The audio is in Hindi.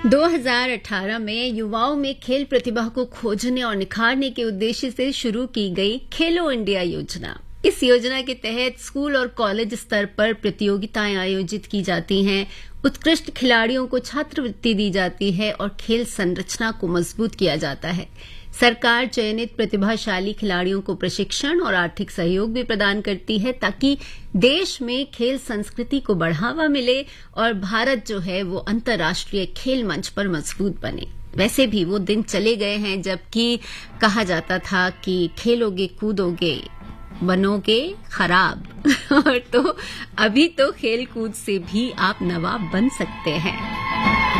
2018 में युवाओं में खेल प्रतिभा को खोजने और निखारने के उद्देश्य से शुरू की गई खेलो इंडिया योजना। इस योजना के तहत स्कूल और कॉलेज स्तर पर प्रतियोगिताएं आयोजित की जाती हैं, उत्कृष्ट खिलाड़ियों को छात्रवृत्ति दी जाती है और खेल संरचना को मजबूत किया जाता है। सरकार चयनित प्रतिभाशाली खिलाड़ियों को प्रशिक्षण और आर्थिक सहयोग भी प्रदान करती है ताकि देश में खेल संस्कृति को बढ़ावा मिले और भारत जो है वो अंतर्राष्ट्रीय खेल मंच पर मजबूत बने। वैसे भी वो दिन चले गए हैं जबकि कहा जाता था कि खेलोगे कूदोगे बनोगे खराब और तो अभी तो खेल कूद से भी आप नवाब बन सकते हैं।